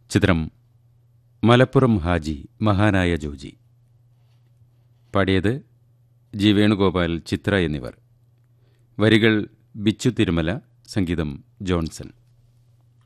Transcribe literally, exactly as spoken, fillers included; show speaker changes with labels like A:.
A: ചിത്രം മലപ്പുറം ഹാജി മഹാനായ ജോജി. പാടിയത് ജി വേണുഗോപാൽ, ചിത്ര എന്നിവർ. വരികൾ ബിച്ചു തിരുമല, സംഗീതം ജോൺസൺ.